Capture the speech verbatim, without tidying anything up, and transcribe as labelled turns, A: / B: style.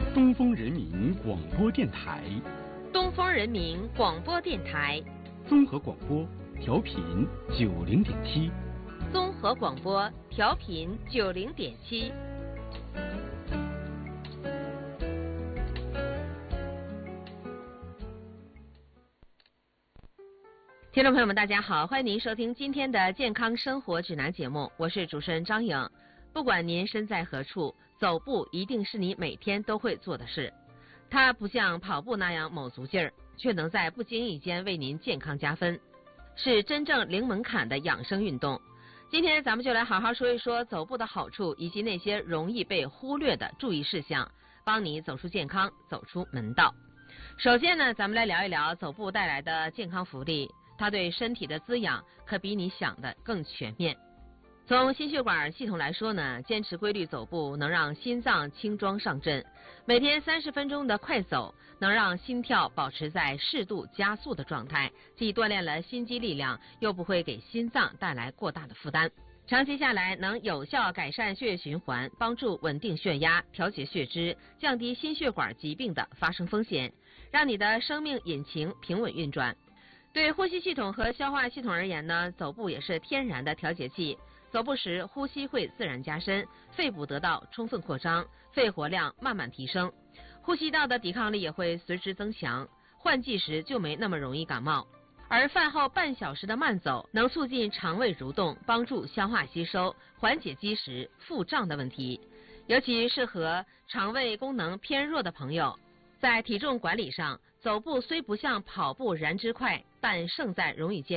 A: 东风人民广播电台，
B: 东风人民广播电台，
A: 综合广播调频九零点七，
B: 综合广播调频九零点七。听众朋友们，大家好，欢迎您收听今天的健康生活指南节目，我是主持人张颖。不管您身在何处，走步一定是你每天都会做的事。它不像跑步那样卯足劲儿，却能在不经意间为您健康加分，是真正零门槛的养生运动。今天咱们就来好好说一说走步的好处，以及那些容易被忽略的注意事项，帮你走出健康，走出门道。首先呢，咱们来聊一聊走步带来的健康福利。它对身体的滋养可比你想的更全面。从心血管系统来说呢，坚持规律走步能让心脏轻装上阵。每天三十分钟的快走能让心跳保持在适度加速的状态，既锻炼了心肌力量，又不会给心脏带来过大的负担。长期下来能有效改善血液循环，帮助稳定血压，调节血脂，降低心血管疾病的发生风险，让你的生命引擎平稳运转。对呼吸系统和消化系统而言呢，走步也是天然的调节剂。走步时，呼吸会自然加深，肺部得到充分扩张，肺活量慢慢提升，呼吸道的抵抗力也会随之增强，换季时就没那么容易感冒。而饭后半小时的慢走能促进肠胃蠕动，帮助消化吸收，缓解积食、腹胀的问题，尤其适合肠胃功能偏弱的朋友。在体重管理上，走步虽不像跑步燃脂快，但胜在容易坚